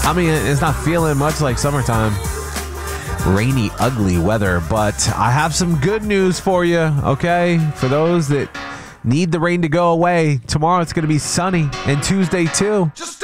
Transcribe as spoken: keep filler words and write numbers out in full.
I mean, it's not feeling much like summertime. Rainy, ugly weather, but I have some good news for you, okay? For those that need the rain to go away, tomorrow it's going to be sunny, and Tuesday too.